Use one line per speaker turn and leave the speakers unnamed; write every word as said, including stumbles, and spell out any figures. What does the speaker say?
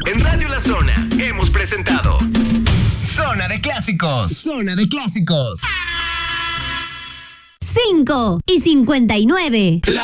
En Radio La Zona hemos presentado Zona de Clásicos. Zona de Clásicos.
cinco y cincuenta y nueve.